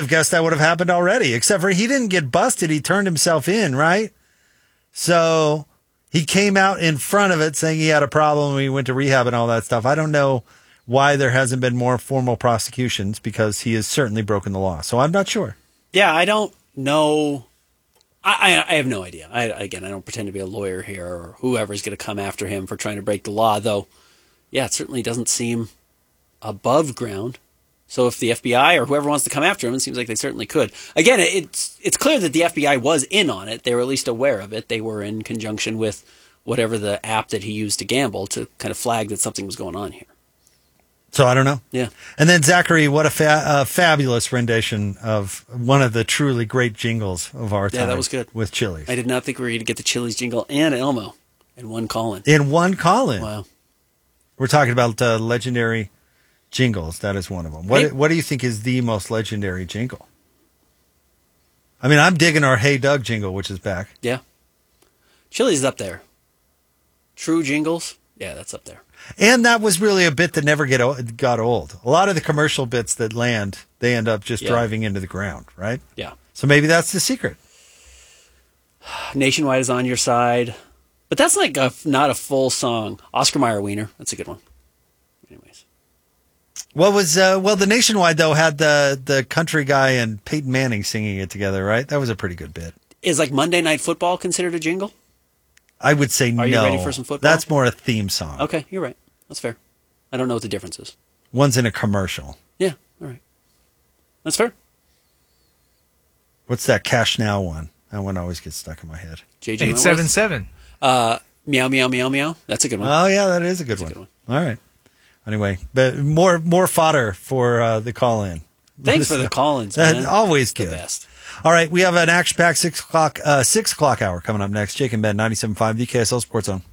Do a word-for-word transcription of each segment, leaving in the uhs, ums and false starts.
have guessed that would have happened already, except for he didn't get busted. He turned himself in, right? So he came out in front of it saying he had a problem. He went to rehab and all that stuff. I don't know why there hasn't been more formal prosecutions, because he has certainly broken the law. So I'm not sure. Yeah, I don't know. I, I, I have no idea. I, again, I don't pretend to be a lawyer here or whoever's going to come after him for trying to break the law, though. Yeah, it certainly doesn't seem above ground. So if the F B I or whoever wants to come after him, it seems like they certainly could. Again, it's it's clear that the F B I was in on it. They were at least aware of it. They were in conjunction with whatever the app that he used to gamble to kind of flag that something was going on here. So I don't know. Yeah. And then Zachary, what a fa- uh, fabulous rendition of one of the truly great jingles of our time. Yeah, that was good. With Chili's. I did not think we were going to get the Chili's jingle and Elmo in one call-in. In one call-in. Wow. We're talking about uh, legendary jingles. That is one of them. What hey. What do you think is the most legendary jingle? I mean, I'm digging our Hey Doug jingle, which is back. Yeah. Chili's is up there. True jingles? Yeah, that's up there. And that was really a bit that never get got old. A lot of the commercial bits that land, they end up just yeah. driving into the ground, right? Yeah. So maybe that's the secret. Nationwide is on your side. But that's like a, not a full song. Oscar Mayer Wiener. That's a good one. Anyways. What was, uh, well, the Nationwide, though, had the, the country guy and Peyton Manning singing it together, right? That was a pretty good bit. Is like Monday Night Football considered a jingle? I would say no. Are you ready for some football? That's more a theme song. Okay, you're right. That's fair. I don't know what the difference is. One's in a commercial. Yeah, all right. That's fair. What's that Cash Now one? That one always gets stuck in my head. J J eight seven seven. Uh, meow, meow, meow, meow. That's a good one. Oh, yeah, that is a good, one. a good one. All right. Anyway, but more more fodder for uh, the call-in. Thanks for the call-ins, man. Always good. The best. All right, we have an action-packed six o'clock uh, six o'clock hour coming up next. Jake and Ben, ninety-seven point five, the K S L Sports Zone.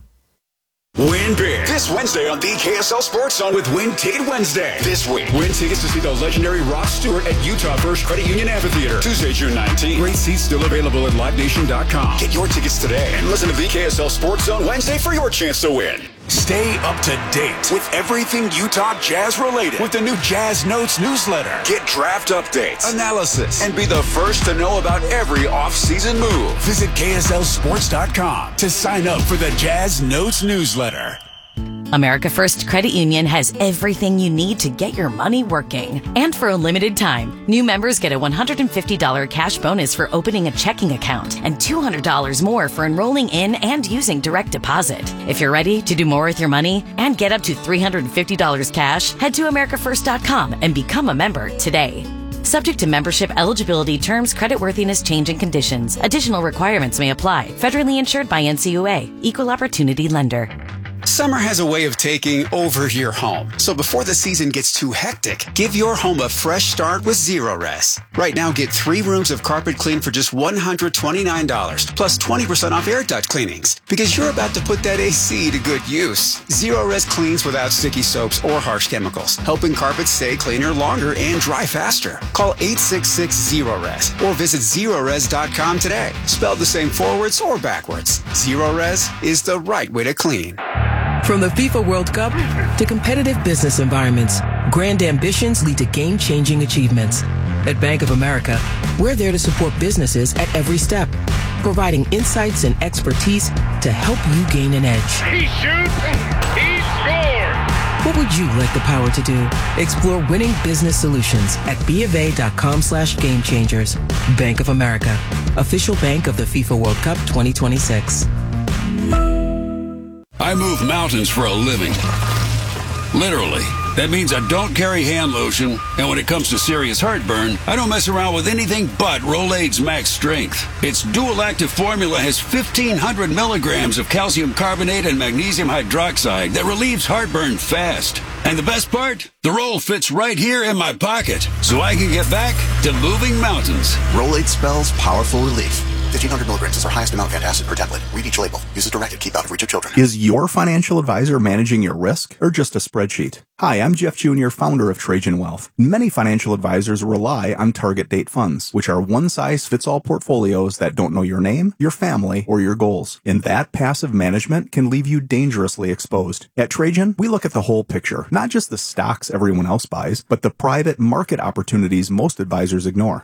Win big this Wednesday on the K S L Sports Zone with Win Ticket Wednesday. This week, win tickets to see the legendary Rod Stewart at Utah First Credit Union Amphitheater, Tuesday, June nineteenth. Great seats still available at live nation dot com. Get your tickets today and listen to the K S L Sports Zone Wednesday for your chance to win. Stay up to date with everything Utah Jazz related with the new Jazz Notes newsletter. Get draft updates, analysis, and be the first to know about every off-season move. Visit K S L sports dot com to sign up for the Jazz Notes newsletter. America First Credit Union has everything you need to get your money working. And for a limited time, new members get a one hundred fifty dollars cash bonus for opening a checking account and two hundred dollars more for enrolling in and using direct deposit. If you're ready to do more with your money and get up to three hundred fifty dollars cash, head to america first dot com and become a member today. Subject to membership eligibility, terms, creditworthiness, change, and conditions. Additional requirements may apply. Federally insured by N C U A. Equal Opportunity Lender. Summer has a way of taking over your home. So before the season gets too hectic, give your home a fresh start with Zerorez. Right now, get three rooms of carpet clean for just one hundred twenty-nine dollars, plus twenty percent off air duct cleanings. Because you're about to put that A C to good use. Zerorez cleans without sticky soaps or harsh chemicals, helping carpets stay cleaner longer and dry faster. Call eight six six, Zerorez or visit Zerorez dot com today. Spelled the same forwards or backwards. Zerorez is the right way to clean. From the FIFA World Cup to competitive business environments, grand ambitions lead to game-changing achievements. At Bank of America, we're there to support businesses at every step, providing insights and expertise to help you gain an edge. He shoots, he scores! What would you like the power to do? Explore winning business solutions at BofA.com slash game changers. Bank of America, official bank of the FIFA World Cup twenty twenty-six. I move mountains for a living. Literally. That means I don't carry hand lotion, and when it comes to serious heartburn, I don't mess around with anything but Rolaids Max Strength. Its dual-active formula has fifteen hundred milligrams of calcium carbonate and magnesium hydroxide that relieves heartburn fast. And the best part? The roll fits right here in my pocket, so I can get back to moving mountains. Rolaids spells powerful relief. fifteen hundred milligrams is our highest amount of antacid per tablet. Read each label. Use as directed. Keep out of reach of children. Is your financial advisor managing your risk or just a spreadsheet? Hi, I'm Jeff Junior, founder of Trajan Wealth. Many financial advisors rely on target date funds, which are one-size-fits-all portfolios that don't know your name, your family, or your goals. And that passive management can leave you dangerously exposed. At Trajan, we look at the whole picture, not just the stocks everyone else buys, but the private market opportunities most advisors ignore.